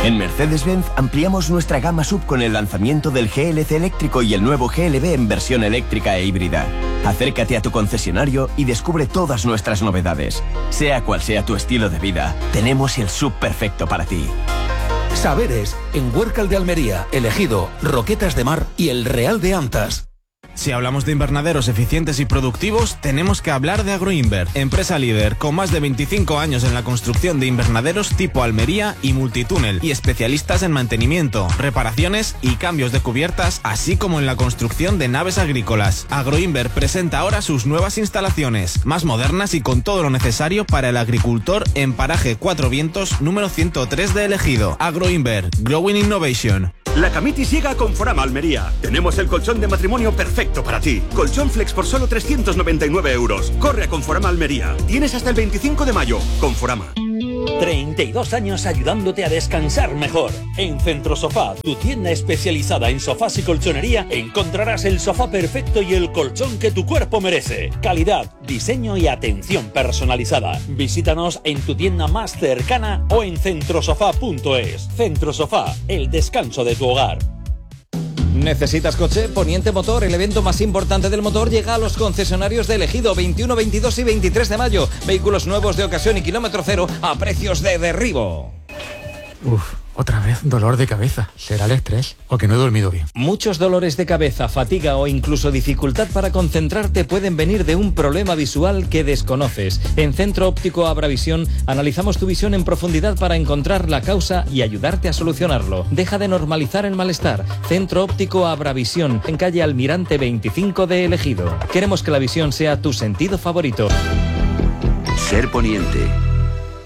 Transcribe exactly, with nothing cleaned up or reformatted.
En Mercedes-Benz ampliamos nuestra gama sub con el lanzamiento del G L C eléctrico y el nuevo G L B en versión eléctrica e híbrida. Acércate a tu concesionario y descubre todas nuestras novedades. Sea cual sea tu estilo de vida, tenemos el sub perfecto para ti. Saberes, en Huércal de Almería, El Ejido, Roquetas de Mar y El Real de Antas. Si hablamos de invernaderos eficientes y productivos, tenemos que hablar de Agroinver, empresa líder con más de veinticinco años en la construcción de invernaderos tipo Almería y multitúnel y especialistas en mantenimiento, reparaciones y cambios de cubiertas, así como en la construcción de naves agrícolas. Agroinver presenta ahora sus nuevas instalaciones, más modernas y con todo lo necesario para el agricultor en Paraje Cuatro Vientos número ciento tres de El Ejido. Agroinver, Growing Innovation. La Camitis llega a Conforama Almería. Tenemos el colchón de matrimonio perfecto para ti. Colchón Flex por solo trescientos noventa y nueve euros. Corre a Conforama Almería. Tienes hasta el veinticinco de mayo. Conforama. treinta y dos años ayudándote a descansar mejor. En Centro Sofá, tu tienda especializada en sofás y colchonería, encontrarás el sofá perfecto y el colchón que tu cuerpo merece. Calidad, diseño y atención personalizada. Visítanos en tu tienda más cercana o en centrosofá punto es. Centro Sofá, el descanso de tu hogar. ¿Necesitas coche? Poniente Motor, el evento más importante del motor, llega a los concesionarios de El Ejido veintiuno, veintidós y veintitrés de mayo. Vehículos nuevos de ocasión y kilómetro cero a precios de derribo. Uf, otra vez dolor de cabeza. ¿Será el estrés o que no he dormido bien? Muchos dolores de cabeza, fatiga o incluso dificultad para concentrarte pueden venir de un problema visual que desconoces. En Centro Óptico Abravisión analizamos tu visión en profundidad para encontrar la causa y ayudarte a solucionarlo. Deja de normalizar el malestar. Centro Óptico Abravisión, en calle Almirante veinticinco de El Ejido. Queremos que la visión sea tu sentido favorito. Ser Poniente.